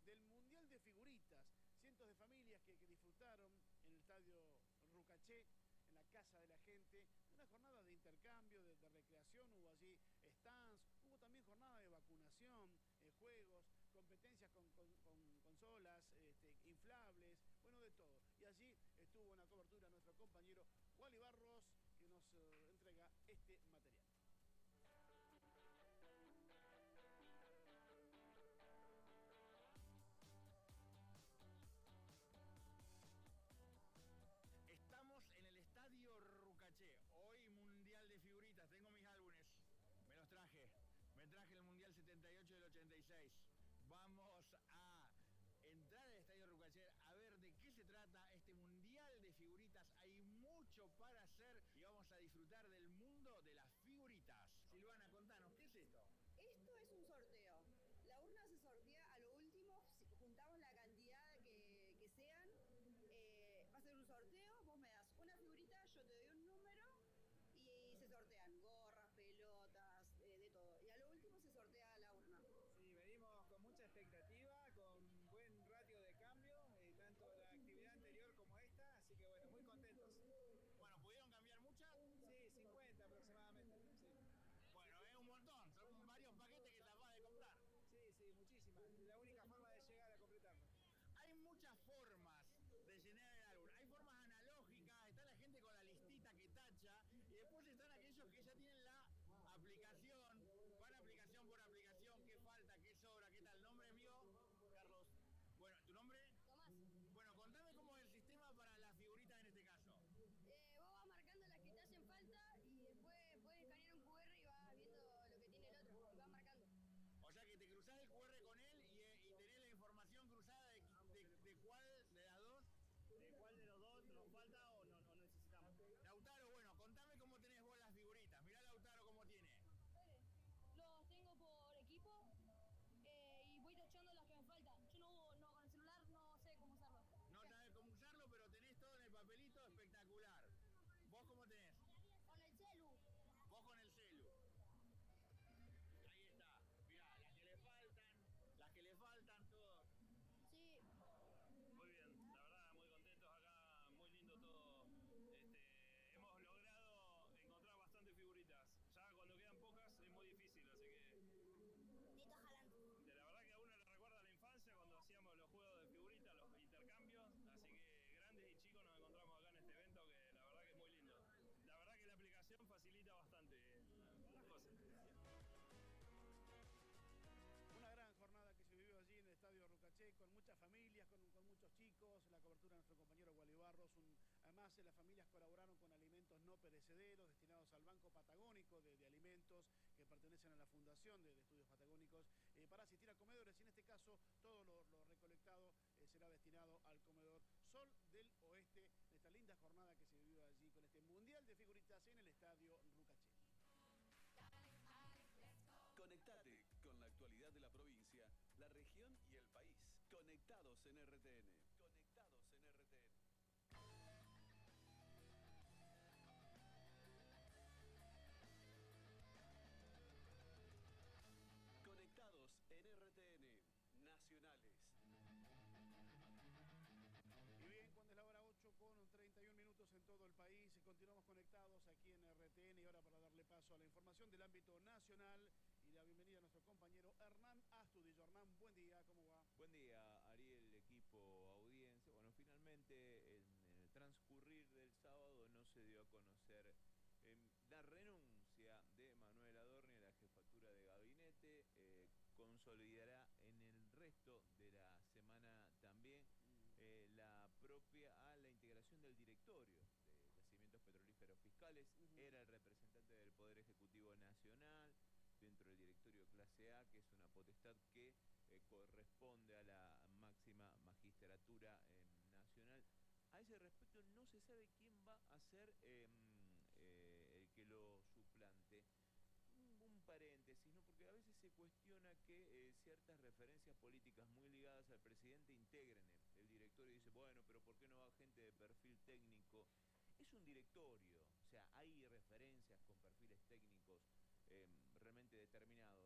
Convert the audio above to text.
del Mundial de Figuritas. Cientos de familias que disfrutaron en el estadio Rucaché, en la casa de la gente, una jornada de intercambio, de recreación, hubo allí stands, hubo también jornada de vacunación, juegos, competencias con consolas, inflables, bueno, de todo. Y allí estuvo en la cobertura nuestro compañero Wally Barros, que nos entrega este material. Estamos en el estadio Rucaché, hoy Mundial de Figuritas. Tengo mis álbumes, me los traje. Me traje el Mundial 78 del 86. Vamos a entrar al estadio Rucaché a ver de qué se trata este Mundial de Figuritas. Hay mucho para hacer y vamos a disfrutar del mundo de las figuritas. Silvana, contanos, ¿qué es esto? Esto es un sorteo. La urna se sortea a lo último, si juntamos la cantidad que sean, va a ser un sorteo, vos me das una figurita, yo te doy un número y se sortean gorras, pelotas, de todo. Y a lo último se sortea la urna. Sí, venimos con mucha expectativa, con buen ratio de cambio, tanto la actividad anterior como esta, así que bueno, muy contentos. Bueno, ¿pudieron cambiar muchas? Sí, 50 aproximadamente. Sí. Bueno, es un montón, son varios paquetes que te acabas de comprar. Sí, muchísimas. La única forma de llegar a completarlo. Hay muchas formas de llenar el álbum. Hay formas analógicas, está la gente con la listita que tacha, y después están aquellos que ya tienen la aplicación, van aplicación por aplicación, qué falta, qué sobra, qué tal. ¿Nombre mío? Carlos. Bueno, ¿tu nombre? Tomás. Bueno, contame cómo es el sistema para las figuritas en este caso. Vos vas marcando las que te hacen falta y después puedes escanear un QR y vas viendo lo que tiene el otro y vas marcando. O sea que te cruzás el QR con él y tenés la información cruzada de cuál de las dos. ¿De cuál de los dos nos falta o no necesitamos? Lautaro, bueno, contame cómo tenés vos las figuritas. Mirá Lautaro cómo tiene. Los tengo por equipo y voy tachando las que me faltan. Yo no con el celular no sé cómo usarlo. No sabés cómo usarlo, pero tenés todo en el papelito espectacular. ¿Vos cómo tenés? Con el celu. Vos con el celu. Ahí está. Mirá, las que le faltan, todo. Sí. Muy bien, la verdad muy contentos acá, muy lindo todo. Hemos logrado encontrar bastantes figuritas. Ya cuando quedan pocas es muy difícil, así que... Tito Jalán. La verdad que a uno le recuerda a la infancia cuando hacíamos los juegos de figuritas, los intercambios. Así que grandes y chicos nos encontramos acá en este evento que la verdad que es muy lindo. La verdad que la aplicación facilita bastante las cosas. Una gran jornada que se vivió allí en el estadio Rucaché, con muchas familias, con muchos chicos, la cobertura de nuestro compañero Wally Barros. Además, las familias colaboraron con alimentos no perecederos destinados al Banco Patagónico de Alimentos, que pertenecen a la Fundación de Estudios Patagónicos, para asistir a comedores. Y en este caso, todo lo recolectado será destinado al comedor Sol del Oeste, de esta linda jornada que se vivió allí con este Mundial de Figuritas en el estadio Rucaché. Conectate con la actualidad de la provincia, la región y el país. Conectados en RTN. Conectados en RTN. Conectados en RTN. Nacionales. Y bien, cuando es la hora 8 con 31 minutos en todo el país, continuamos conectados aquí en RTN y ahora para darle paso a la información del ámbito nacional y la bienvenida a nuestro compañero Hernán Astudillo. Hernán, buen día, ¿cómo va? Buen día, Ariel, equipo, audiencia. Bueno, finalmente en el transcurrir del sábado no se dio a conocer la renuncia de Manuel Adorni a la jefatura de gabinete. Consolidará en el resto de la semana también la propia a la integración del directorio de Yacimientos Petrolíferos Fiscales. Era el representante del Poder Ejecutivo Nacional dentro del directorio clase A, que es una potestad que corresponde a la máxima magistratura nacional. A ese respecto no se sabe quién va a ser el que lo suplante. Un paréntesis, ¿no? Porque a veces se cuestiona que ciertas referencias políticas muy ligadas al presidente integren el directorio y dice, bueno, pero ¿por qué no va gente de perfil técnico? Es un directorio, o sea, hay referencias con perfiles técnicos realmente determinados.